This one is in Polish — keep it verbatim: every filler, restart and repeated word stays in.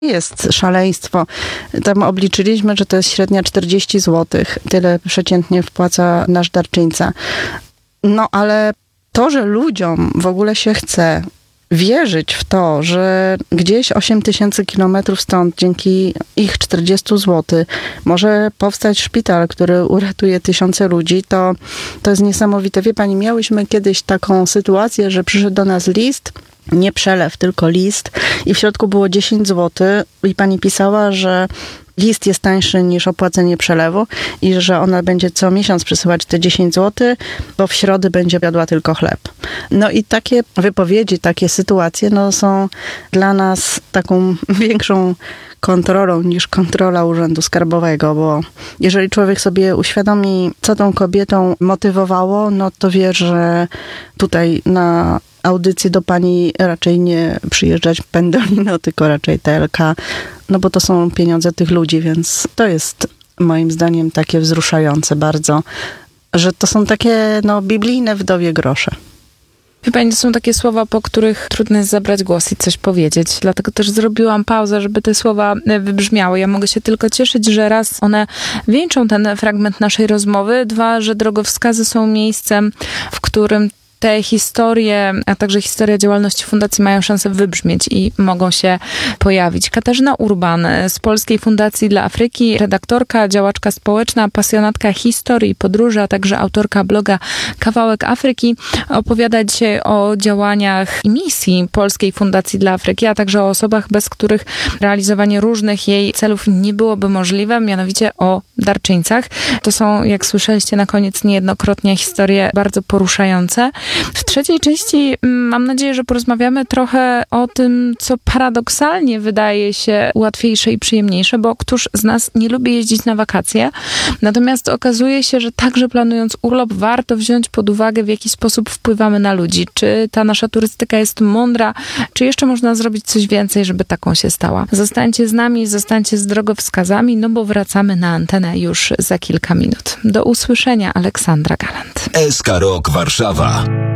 Jest szaleństwo. Tam obliczyliśmy, że to jest średnia czterdzieści złotych. Tyle przeciętnie wpłaca nasz darczyńca. No ale to, że ludziom w ogóle się chce wierzyć w to, że gdzieś osiem tysięcy kilometrów stąd dzięki ich czterdziestu złotych może powstać szpital, który uratuje tysiące ludzi, to, to jest niesamowite. Wie pani, miałyśmy kiedyś taką sytuację, że przyszedł do nas list, nie przelew, tylko list i w środku było dziesięć złotych i pani pisała, że list jest tańszy niż opłacenie przelewu i że ona będzie co miesiąc przesyłać te dziesięć złotych, bo w środę będzie jadła tylko chleb. No i takie wypowiedzi, takie sytuacje no, są dla nas taką większą kontrolą niż kontrola Urzędu Skarbowego, bo jeżeli człowiek sobie uświadomi, co tą kobietą motywowało, no to wie, że tutaj na audycję do pani raczej nie przyjeżdżać Pendolino, tylko raczej T L K, no bo to są pieniądze tych ludzi, więc to jest moim zdaniem takie wzruszające bardzo, że to są takie no, biblijne wdowie grosze. Wie pani, to są takie słowa, po których trudno jest zabrać głos i coś powiedzieć. Dlatego też zrobiłam pauzę, żeby te słowa wybrzmiały. Ja mogę się tylko cieszyć, że raz one wieńczą ten fragment naszej rozmowy, dwa, że drogowskazy są miejscem, w którym te historie, a także historia działalności fundacji mają szansę wybrzmieć i mogą się pojawić. Katarzyna Urban z Polskiej Fundacji dla Afryki, redaktorka, działaczka społeczna, pasjonatka historii, podróży, a także autorka bloga Kawałek Afryki, opowiada dzisiaj o działaniach i misji Polskiej Fundacji dla Afryki, a także o osobach, bez których realizowanie różnych jej celów nie byłoby możliwe, mianowicie o darczyńcach. To są, jak słyszeliście na koniec niejednokrotnie, historie bardzo poruszające. W trzeciej części mam nadzieję, że porozmawiamy trochę o tym, co paradoksalnie wydaje się łatwiejsze i przyjemniejsze, bo któż z nas nie lubi jeździć na wakacje, natomiast okazuje się, że także planując urlop warto wziąć pod uwagę, w jaki sposób wpływamy na ludzi. Czy ta nasza turystyka jest mądra, czy jeszcze można zrobić coś więcej, żeby taką się stała. Zostańcie z nami, zostańcie z drogowskazami, no bo wracamy na antenę już za kilka minut. Do usłyszenia, Aleksandra Galant. S K Rok Warszawa.